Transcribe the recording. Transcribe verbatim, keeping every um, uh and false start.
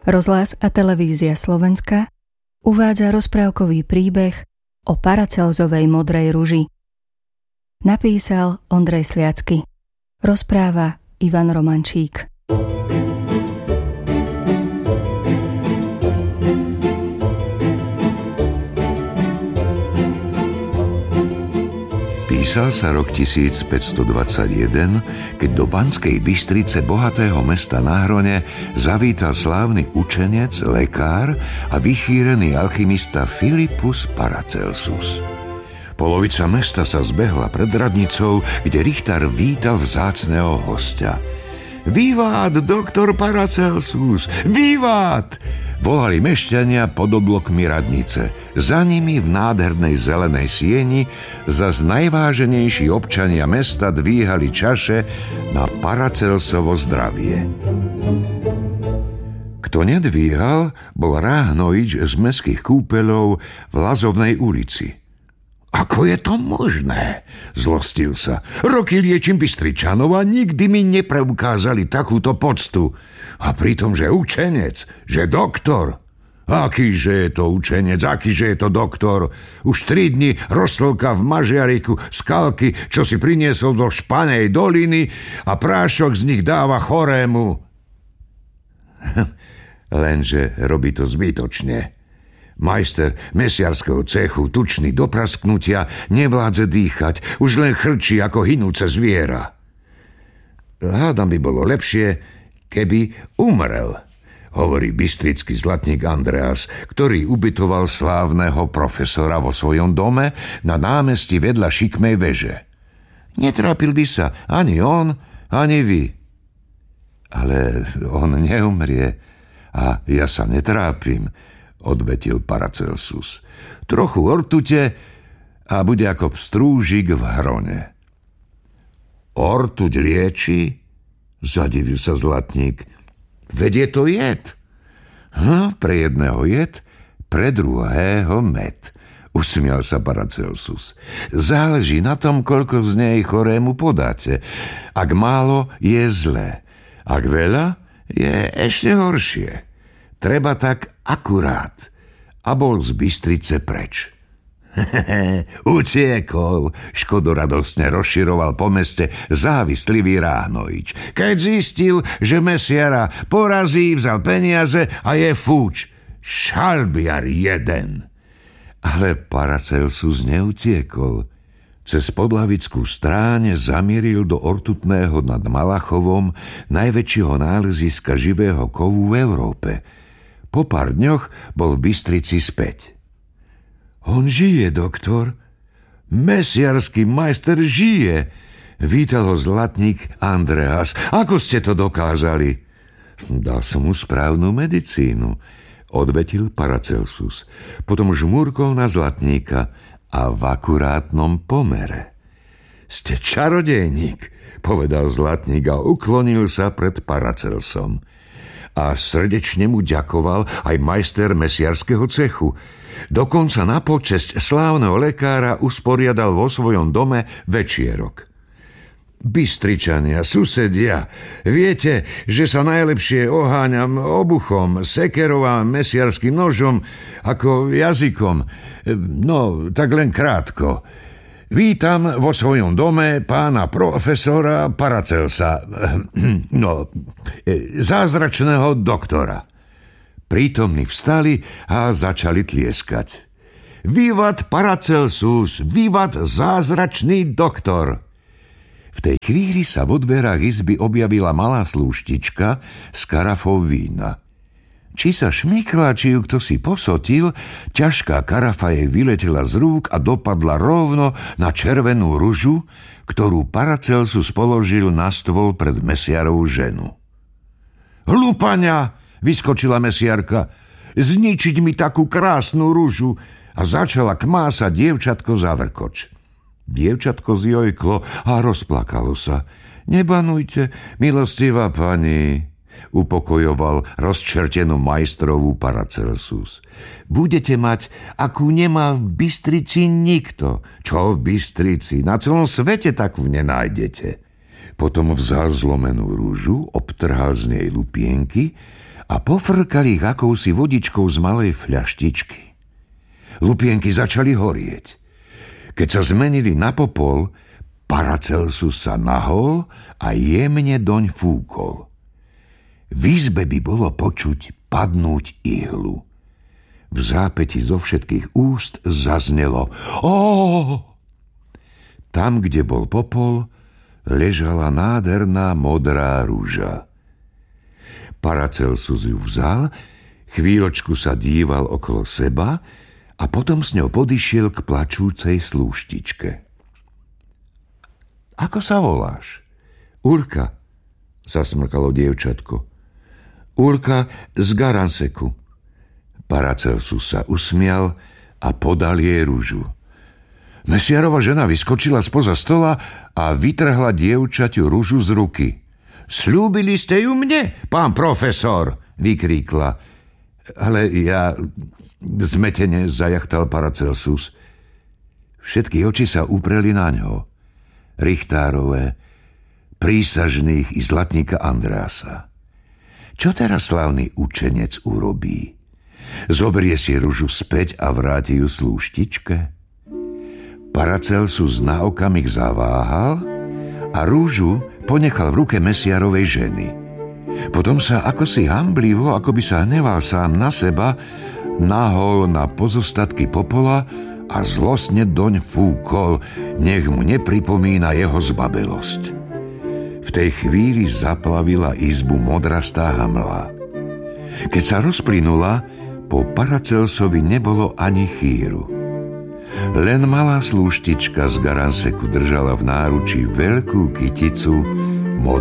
Rozhlas a televízia Slovenska uvádza rozprávkový príbeh o Paracelzovej modrej ruži. Napísal Ondrej Sliacky. Rozpráva Ivan Romančík. Písal sa rok tisícpäťstodvadsaťjeden, keď do Banskej Bystrice, bohatého mesta na Hrone, zavítal slávny učenec, lekár a vychýrený alchymista Philippus Paracelsus. Polovica mesta sa zbehla pred radnicou, kde Richter vítal vzácneho hostia. Vivát, doktor Paracelsus! Vivát! Volali mešťania pod oblokmi radnice. Za nimi v nádhernej zelenej sieni zas najváženejší občania mesta dvíhali čaše na Paracelsovo zdravie. Kto nedvíhal, bol Ráhnovič z mestských kúpeľov v Lazovnej ulici. Ako je to možné? Zlostil sa. Roky liečím Bystričanov a nikdy mi nepreukázali takúto poctu. A pritom, že učenec, že doktor. Akýže je to učenec, akýže je to doktor. Už tri dni rozslka v mažiariku skalky, čo si priniesol do Španej doliny a prášok z nich dáva chorému. Lenže robí to zbytočne. Majster mesiarského cechu, tučný do prasknutia, nevládze dýchať, už len chrčí ako hynúce zviera. Hádam by bolo lepšie, keby umrel, hovorí bystrický zlatník Andreas, ktorý ubytoval slávneho profesora vo svojom dome na námestí vedľa šikmej veže. Netrápil by sa ani on, ani vy. Ale on neumrie a ja sa netrápim, odvetil Paracelsus. Trochu ortute a bude ako pstrúžik v hrone. Ortuť lieči? Zadivil sa zlatník. Veď je to jed. Hm, pre jedného jed, pre druhého med. Usmial sa Paracelsus. Záleží na tom, koľko z nej chorému podáte. Ak málo, je zlé. Ak veľa, je ešte horšie. Treba tak akurát. A bol z Bystrice preč. Hehehe, utiekol, škodoradostne rozširoval po meste závislivý Ráhnovič. Keď zistil, že mesiara porazí, vzal peniaze a je fúč. Šalbiar jeden. Ale Paracelsus neutiekol. Cez Podlavickú stráň zamieril do Ortutného nad Malachovom, najväčšieho náleziska živého kovu v Európe. Po pár dňoch bol v Bystrici späť. On žije, doktor. Mesiarský majster žije. Vítal ho zlatník Andreas. Ako ste to dokázali? Dal som mu správnu medicínu, odvetil Paracelsus. Potom žmúrkol na zlatníka a v akurátnom pomere. Ste čarodejník, povedal zlatník a uklonil sa pred Paracelsom. A srdečne mu ďakoval aj majster mesiarského cechu. Dokonca na počesť slávneho lekára usporiadal vo svojom dome večierok. Bystričania, susedia, viete, že sa najlepšie oháňam obuchom, sekerou a mesiarským nožom ako jazykom. No, tak len krátko. Vítam vo svojom dome pána profesora Paracelsa, no, zázračného doktora. Prítomní vstali a začali tlieskať. Vivat Paracelsus, vivat zázračný doktor. V tej chvíli sa vo dverách izby objavila malá slúštička s karafou vína. Či sa šmykla, či ju kto si posotil, ťažká karafa jej vyletela z rúk a dopadla rovno na červenú ružu, ktorú Paracelsus položil na stôl pred mesiarovú ženu. Hlupania, vyskočila mesiarka, zničiť mi takú krásnu ružu, a začala kmásať dievčatko za vrkoč. Dievčatko zjojklo a rozplakalo sa. Nebanujte, milostivá pani, upokojoval rozčertenú majstrovú Paracelsus. Budete mať, akú nemá v Bystrici nikto. Čo v Bystrici? Na celom svete takú nenájdete. Potom vzal zlomenú rúžu, obtrhal z nej lupienky a pofrkali ich akousi vodičkou z malej fľaštičky. Lupienky začali horieť. Keď sa zmenili na popol, Paracelsus sa nahol a jemne doň fúkol. V izbe by bolo počuť padnúť ihlu. V zápäti zo všetkých úst zaznelo Ó! Tam, kde bol popol, ležala nádherná modrá rúža. Paracelsus ju vzal, chvíľočku sa díval okolo seba a potom s ňou podišiel k plačúcej slúštičke. Ako sa voláš? Urka, zasmrkalo dievčatko. Urka z Garanseku. Paracelsus sa usmial a podal jej rúžu. Mesiarova žena vyskočila spoza stola a vytrhla dievčaťu rúžu z ruky. Sľúbili ste ju mne, pán profesor, vykríkla. Ale ja... Zmetene zajachtal Paracelsus. Všetky oči sa upreli na ňo. Richtárové, prísažných i zlatníka Andreasa. Čo teraz slavný učenec urobí? Zoberie si ružu späť a vráti ju slúštičke? Paracelsus na okamih zaváhal a rúžu ponechal v ruke mesiarovej ženy. Potom sa akosi hamblivo, ako by sa hneval sám na seba, nahol na pozostatky popola a zlostne doň fúkol, nech mu nepripomína jeho zbabelosť. V tej chvíli zaplavila izbu modrastá hmla. Keď sa rozplynula, po Paracelsovi nebolo ani chýru. Len malá slúštička z Garanseku držala v náručí veľkú kyticu